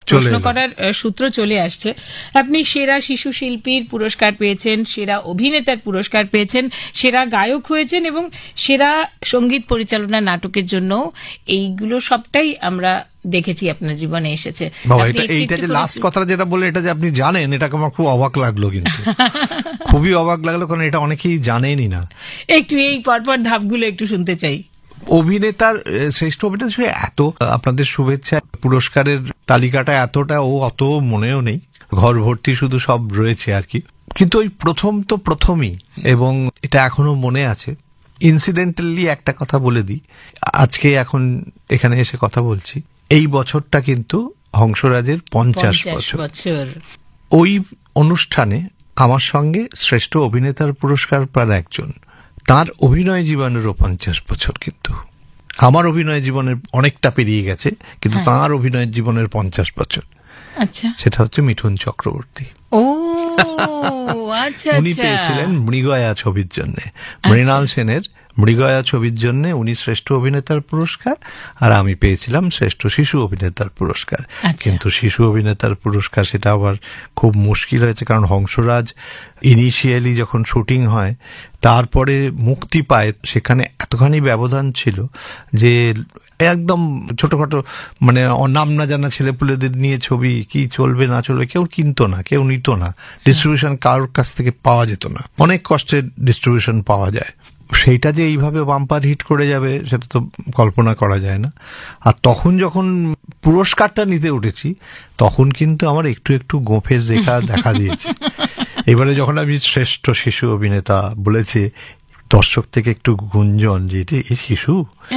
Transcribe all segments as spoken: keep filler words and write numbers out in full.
প্রশ্ন করার সূত্র চলে আসছে। আপনি সেরা শিশু শিল্পীর পুরস্কার পেয়েছেন, সেরা অভিনেতার পুরস্কার পেয়েছেন, সেরা গায়ক হয়েছেন এবং সেরা সঙ্গীত পরিচালনা নাটকের জন্য, এইগুলো সবটাই আমরা দেখেছি আপনার জীবনে এসেছে। এইটা যে লাস্ট কথা যেটা বলে, এটা যে আপনি জানেন, এটাকে আমার খুব অবাক লাগলো, কিন্তু খুবই অবাক লাগলো, কারণ এটা অনেকেই জানেনই না। একটু এই পরপর ধাপগুলো একটু শুনতে চাই। অভিনেতার শ্রেষ্ঠ অভিনেতা হিসেবে এত আপনাদের শুভেচ্ছা, পুরস্কারের তালিকাটা এতটা ও অত মনেও নেই, ঘর ভর্তি শুধু সব রয়েছে আর কি। কিন্তু ওই প্রথম তো প্রথমই, এবং এটা এখনো মনে আছে। ইনসিডেন্টালি একটা কথা বলে দিই, আজকে এখন এখানে এসে কথা বলছি, এই বছরটা কিন্তু হংসরাজের পঞ্চাশ বছর। ওই অনুষ্ঠানে আমার সঙ্গে শ্রেষ্ঠ অভিনেতার পুরস্কার পাওয়ার একজন, তার অভিনয় জীবনেরও পঞ্চাশ বছর। কিন্তু আমার অভিনয় জীবনের অনেকটা পেরিয়ে গেছে, কিন্তু তার অভিনয় জীবনের পঞ্চাশ বছর। আচ্ছা, সেটা হচ্ছে মিঠুন চক্রবর্তী। ও আচ্ছা, উনি পেয়েছিলেন মৃগয়া ছবির জন্য, মৃণাল সেনের মৃগয়া ছবির জন্য উনি শ্রেষ্ঠ অভিনেতার পুরস্কার, আর আমি পেয়েছিলাম শ্রেষ্ঠ শিশু অভিনেতার পুরস্কার। কিন্তু শিশু অভিনেতার পুরস্কার সেটা আবার খুব মুশকিল হয়েছে, কারণ হংসরাজ ইনিশিয়ালি যখন শুটিং হয়, তারপরে মুক্তি পায়, সেখানে এতখানি ব্যবধান ছিল যে একদম ছোটখাটো মানে নাম না জানা ছেলেপুলেদের নিয়ে ছবি কি চলবে না চলবে কেউ কিনতো না, কেউ নিত না, ডিস্ট্রিবিউশন কারোর কাছ থেকে পাওয়া যেত না, অনেক কষ্টে ডিস্ট্রিবিউশন পাওয়া যায়। সেইটা যে এইভাবে বাম্পার হিট করে যাবে সেটা তো কল্পনা করা যায় না। আর তখন যখন পুরস্কারটা নিতে উঠেছি, তখন কিন্তু আমার একটু একটু গোঁফের রেখা দেখা দিয়েছে। এবারে যখন আমি শ্রেষ্ঠ শিশু অভিনেতা বলেছে, দর্শক থেকে একটু গুঞ্জন যে এই শিশু,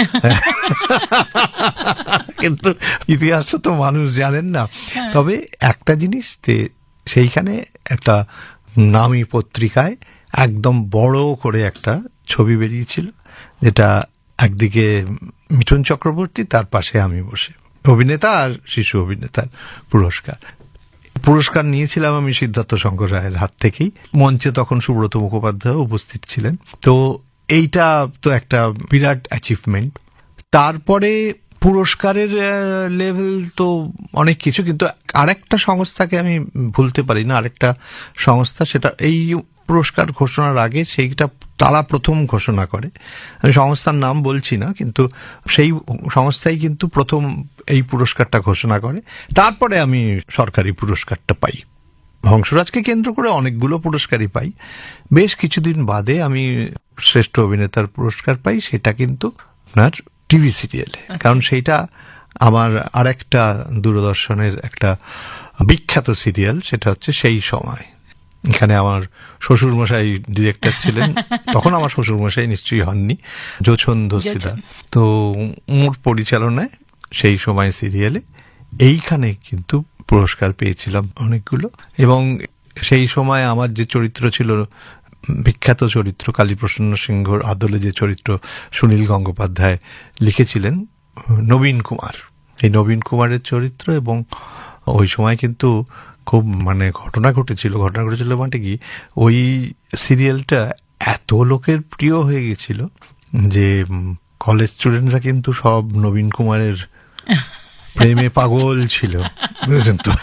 কিন্তু ইতিহাসটা তো মানুষ জানেন না। তবে একটা জিনিস, যে সেইখানে একটা নামী পত্রিকায় একদম বড় করে একটা ছবি বেরিয়েছিল, যেটা একদিকে মিঠুন চক্রবর্তী, তার পাশে আমি বসে, অভিনেতা আর শিশু অভিনেতার পুরস্কার। পুরস্কার নিয়েছিলাম আমি সিদ্ধার্থ শঙ্কর রায়ের হাত থেকেই। মঞ্চে তখন সুব্রত মুখোপাধ্যায় উপস্থিত ছিলেন। তো এইটা তো একটা বিরাট অ্যাচিভমেন্ট। তারপরে পুরস্কারের লেভেল তো অনেক কিছু, কিন্তু আরেকটা সংস্থাকে আমি ভুলতে পারি না, আরেকটা সংস্থা, সেটা এই পুরস্কার ঘোষণার আগে সেইটা তারা প্রথম ঘোষণা করে। আমি সংস্থার নাম বলছি না, কিন্তু সেই সংস্থাই কিন্তু প্রথম এই পুরস্কারটা ঘোষণা করে। তারপরে আমি সরকারি পুরস্কারটা পাই। হংসরাজকে কেন্দ্র করে অনেকগুলো পুরস্কারই পাই। বেশ কিছুদিন বাদে আমি শ্রেষ্ঠ অভিনেতার পুরস্কার পাই, সেটা কিন্তু আপনার টিভি সিরিয়ালে। কারণ সেইটা আমার আরেকটা দূরদর্শনের একটা বিখ্যাত সিরিয়াল, সেটা হচ্ছে সেই সময়। এখানে আমার শ্বশুরমশাই ডিরেক্টর ছিলেন, তখন আমার শ্বশুরমশাই নিশ্চয়ই হননি, যোছন দস্তিদার। তো ওর পরিচালনায় সেই সময় সিরিয়ালে এইখানে কিন্তু পুরস্কার পেয়েছিলাম অনেকগুলো। এবং সেই সময় আমার যে চরিত্র ছিল, বিখ্যাত চরিত্র, কালীপ্রসন্ন সিংহর আদলে যে চরিত্র সুনীল গঙ্গোপাধ্যায় লিখেছিলেন, নবীন কুমার, এই নবীন কুমারের চরিত্র। এবং ওই সময় কিন্তু খুব মানে ঘটনা ঘটেছিল, ঘটনা ঘটেছিল মানে কি, ওই সিরিয়ালটা এত লোকের প্রিয় হয়ে গেছিল যে কলেজ স্টুডেন্টরা কিন্তু সব নবীন কুমারের প্রেমে পাগল ছিল, বুঝেছেন তো।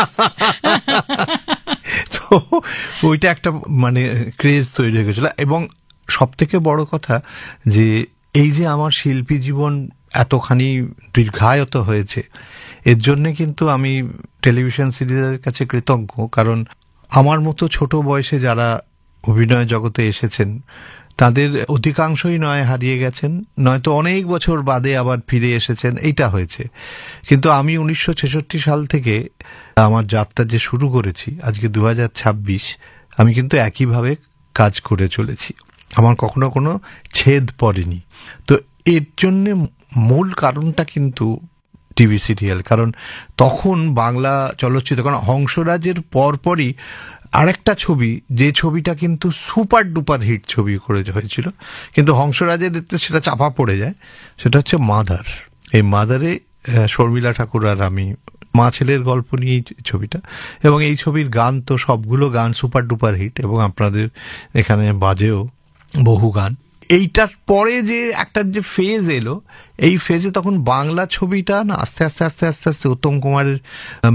তো ওইটা একটা মানে ক্রেজ তৈরি হয়ে গেছিল। এবং সব থেকে বড় কথা যে এই যে আমার শিল্পী জীবন এতখানি দীর্ঘায়িত হয়েছে, এর জন্যে কিন্তু আমি টেলিভিশন সিরিয়ালের কাছে কৃতজ্ঞ। কারণ আমার মতো ছোট বয়সে যারা অভিনয় জগতে এসেছেন, তাদের অধিকাংশই নয় হারিয়ে গেছেন, নয়তো অনেক বছর বাদে আবার ফিরে এসেছেন, এইটা হয়েছে। কিন্তু আমি উনিশশো ছেষট্টি সাল থেকে আমার যাত্রা যে শুরু করেছি, আজকে দু হাজার ছাব্বিশ, আমি কিন্তু একইভাবে কাজ করে চলেছি, আমার কখনো কোনো ছেদ পড়েনি। তো এর জন্যে মূল কারণটা কিন্তু টিভি সিরিয়াল। কারণ তখন বাংলা চলচ্চিত্র, কারণ হংসরাজের পরপরই আরেকটা ছবি, যে ছবিটা কিন্তু সুপার ডুপার হিট ছবি করে হয়েছিল, কিন্তু হংসরাজের সেটা চাপা পড়ে যায়, সেটা হচ্ছে মাদার। এই মাদারে শর্মিলা ঠাকুর আর আমি, মা ছেলের গল্প নিয়ে ছবিটা। এবং এই ছবির গান তো সবগুলো গান সুপার ডুপার হিট, এবং আপনাদের এখানে বাজেও বহু গান। এইটার পরে যে একটা যে ফেজ এলো, এই ফেজে তখন বাংলা ছবিটা না আস্তে আস্তে আস্তে আস্তে আস্তে উত্তম কুমারের